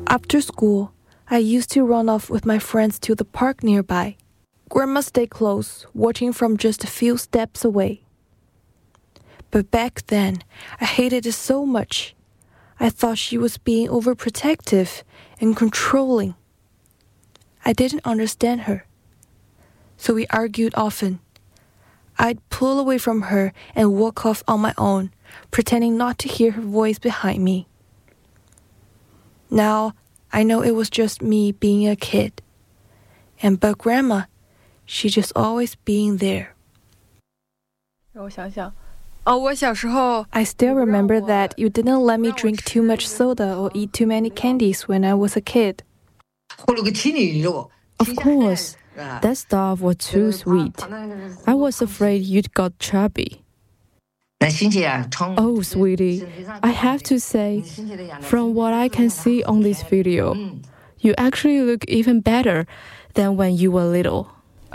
After school, I used to run off with my friends to the park nearby. Grandma stayed close, watching from just a few steps away. But back then, I hated it so much. I thought she was being overprotective and controlling. I didn't understand her. So we argued often. I'd pull away from her and walk off on my own, pretending not to hear her voice behind me. Now, I know it was just me being a kid. But Grandma, she just always being there. I still remember that you didn't let me drink too much soda or eat too many candies when I was a kid. Of course, that stuff was too sweet. I was afraid you'd got chubby. Oh, sweetie, I have to say, from what I can see on this video, you actually look even better than when you were little.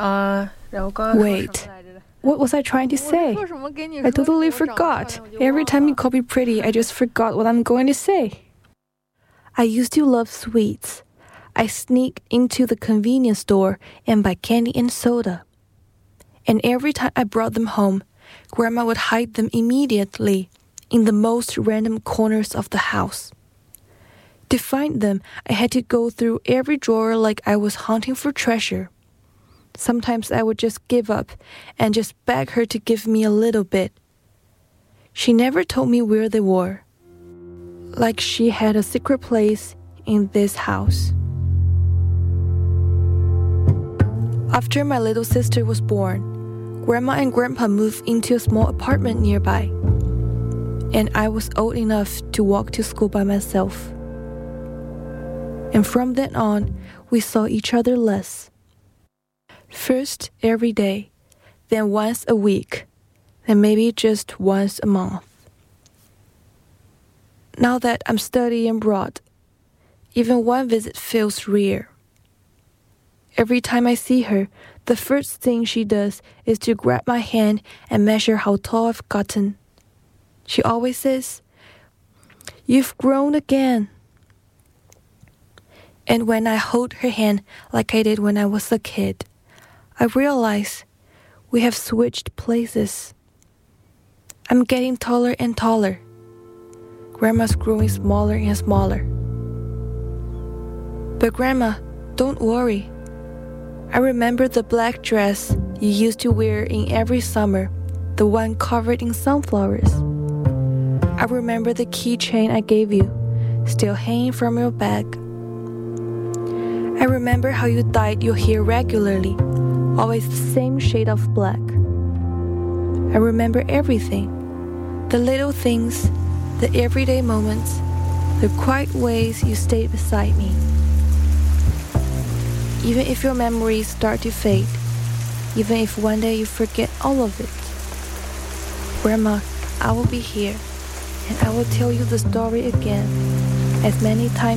Wait, what was I trying to say? I totally forgot. Every time you call me pretty, I just forgot what I'm going to say. I used to love sweets. I sneaked into the convenience store and buy candy and soda. And every time I brought them home, Grandma would hide them immediately in the most random corners of the house. To find them, I had to go through every drawer like I was hunting for treasure. Sometimes I would just give up and just beg her to give me a little bit. She never told me where they were. Like she had a secret place in this house. After my little sister was born, Grandma and Grandpa moved into a small apartment nearby, and I was old enough to walk to school by myself. And from then on, we saw each other less. First every day, then once a week, then maybe just once a month. Now that I'm studying abroad, even one visit feels rare. Every time I see her, the first thing she does is to grab my hand and measure how tall I've gotten. She always says, "You've grown again." And when I hold her hand like I did when I was a kid, I realize we have switched places. I'm getting taller and taller. Grandma's growing smaller and smaller. But Grandma, don't worry. I remember the black dress you used to wear in every summer, the one covered in sunflowers. I remember the keychain I gave you, still hanging from your bag. I remember how you dyed your hair regularly, always the same shade of black. I remember everything, the little things, the everyday moments, the quiet ways you stayed beside me. Even if your memories start to fade, even if one day you forget all of it, Grandma, I will be here, and I will tell you the story again, as many times